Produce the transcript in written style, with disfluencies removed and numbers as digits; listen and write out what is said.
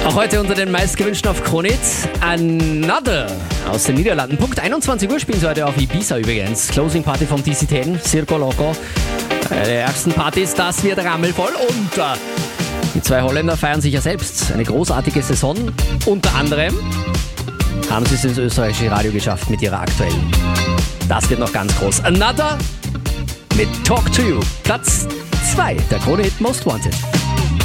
Auch heute unter den meistgewünschten auf Kronit Another aus den Niederlanden. Punkt 21 Uhr spielen sie heute auf Ibiza übrigens. Closing Party vom DC10, Circo Loco. Der ärgsten Partys, das wird rammelvoll. Und die zwei Holländer feiern sich ja selbst eine großartige Saison. Unter anderem haben sie es ins österreichische Radio geschafft mit ihrer aktuellen. Das wird noch ganz groß. Another mit Talk to You. Platz 2 der Krone-Hit Most Wanted.